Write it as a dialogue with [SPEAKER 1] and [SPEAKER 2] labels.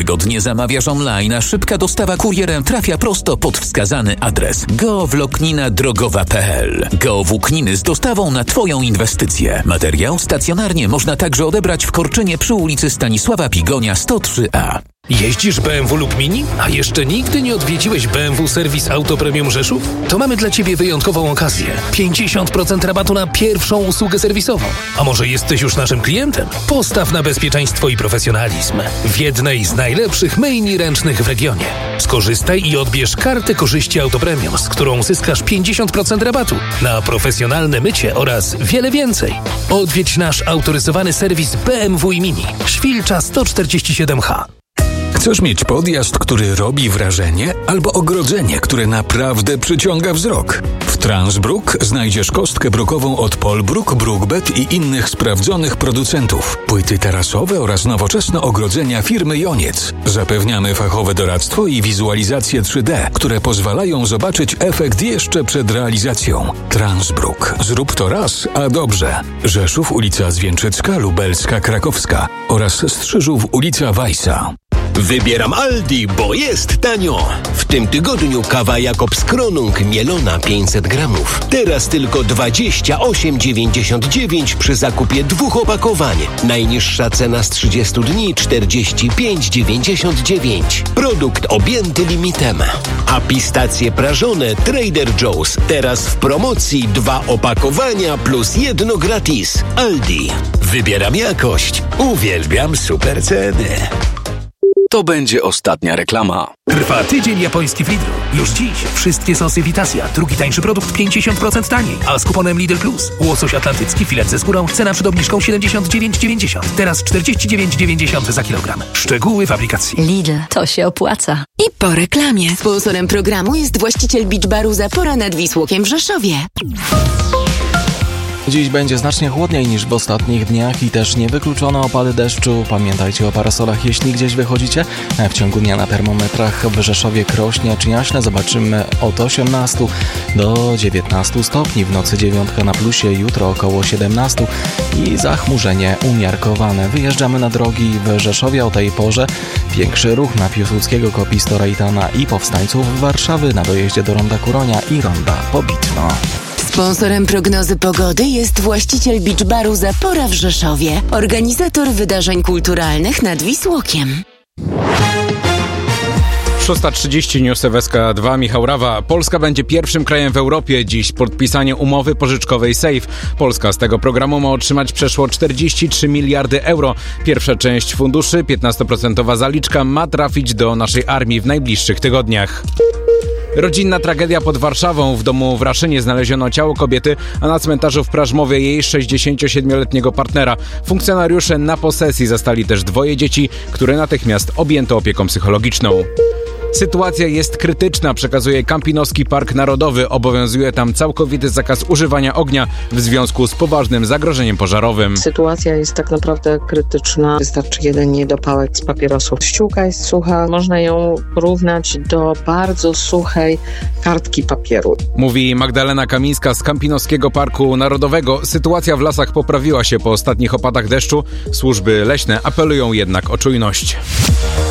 [SPEAKER 1] Wygodnie zamawiasz online, a szybka dostawa kurierem trafia prosto pod wskazany adres. geowloknina.drogowa.pl. Geowłókniny z dostawą na Twoją inwestycję. Materiał stacjonarnie można także odebrać w Korczynie przy ulicy Stanisława Pigonia 103A.
[SPEAKER 2] Jeździsz BMW lub Mini? A jeszcze nigdy nie odwiedziłeś BMW Serwis Auto Premium Rzeszów? To mamy dla Ciebie wyjątkową okazję. 50% rabatu na pierwszą usługę serwisową. A może jesteś już naszym klientem? Postaw na bezpieczeństwo i profesjonalizm w jednej z najlepszych myjni ręcznych w regionie. Skorzystaj i odbierz kartę korzyści Auto Premium, z którą uzyskasz 50% rabatu na profesjonalne mycie oraz wiele więcej. Odwiedź nasz autoryzowany serwis BMW i Mini. Świlcza 147H.
[SPEAKER 3] Chcesz mieć podjazd, który robi wrażenie, albo ogrodzenie, które naprawdę przyciąga wzrok? W Transbrook znajdziesz kostkę brukową od Polbruk, Brookbet i innych sprawdzonych producentów. Płyty tarasowe oraz nowoczesne ogrodzenia firmy Joniec. Zapewniamy fachowe doradztwo i wizualizację 3D, które pozwalają zobaczyć efekt jeszcze przed realizacją. Transbrook. Zrób to raz, a dobrze. Rzeszów, ulica Zwieńczycka, Lubelska, Krakowska oraz Strzyżów, ulica Weissa.
[SPEAKER 4] Wybieram Aldi, bo jest tanio. W tym tygodniu kawa Jakobs Kronung mielona 500 gramów. Teraz tylko 28,99 przy zakupie 2 opakowań. Najniższa cena z 30 dni 45,99. Produkt objęty limitem. A pistacje prażone Trader Joe's. Teraz w promocji 2 opakowania plus 1 gratis. Aldi. Wybieram jakość. Uwielbiam super ceny.
[SPEAKER 5] To będzie ostatnia reklama.
[SPEAKER 2] Trwa tydzień japoński w Lidlu. Już dziś wszystkie sosy Vitasia. Drugi tańszy produkt 50% taniej. A z kuponem Lidl Plus. Łosoś atlantycki, filet ze skórą. Cena przed obniżką 79,90. Teraz 49,90 za kilogram. Szczegóły w aplikacji.
[SPEAKER 6] Lidl, to się opłaca.
[SPEAKER 7] I po reklamie. Sponsorem programu jest właściciel Beach Baru Zapora nad Wisłokiem w Rzeszowie.
[SPEAKER 8] Dziś będzie znacznie chłodniej niż w ostatnich dniach i też niewykluczone opady deszczu. Pamiętajcie o parasolach, jeśli gdzieś wychodzicie. W ciągu dnia na termometrach w Rzeszowie, Krośnie czy Jaśle zobaczymy od 18 do 19 stopni. W nocy 9 na plusie, jutro około 17 i zachmurzenie umiarkowane. Wyjeżdżamy na drogi w Rzeszowie o tej porze. Większy ruch na Piłsudskiego, Kopisto, Rejtana i Powstańców Warszawy na dojeździe do Ronda Kuronia i Ronda Pobitno.
[SPEAKER 7] Sponsorem prognozy pogody jest właściciel Beach Baru Zapora w Rzeszowie, organizator wydarzeń kulturalnych nad Wisłokiem.
[SPEAKER 9] 6:30 News SK2, Michał Rawa. Polska będzie pierwszym krajem w Europie. Dziś podpisanie umowy pożyczkowej SAFE. Polska z tego programu ma otrzymać przeszło 43 miliardy euro. Pierwsza część funduszy, 15% zaliczka, ma trafić do naszej armii w najbliższych tygodniach. Rodzinna tragedia pod Warszawą. W domu w Raszynie znaleziono ciało kobiety, a na cmentarzu w Prażmowie jej 67-letniego partnera. Funkcjonariusze na posesji zastali też 2 dzieci, które natychmiast objęto opieką psychologiczną. Sytuacja jest krytyczna, przekazuje Kampinoski Park Narodowy. Obowiązuje tam całkowity zakaz używania ognia w związku z poważnym zagrożeniem pożarowym.
[SPEAKER 10] Sytuacja jest tak naprawdę krytyczna. Wystarczy jeden niedopałek z papierosów. Ściółka jest sucha. Można ją porównać do bardzo suchej kartki papieru.
[SPEAKER 9] Mówi Magdalena Kamińska z Kampinoskiego Parku Narodowego. Sytuacja w lasach poprawiła się po ostatnich opadach deszczu. Służby leśne apelują jednak o czujność.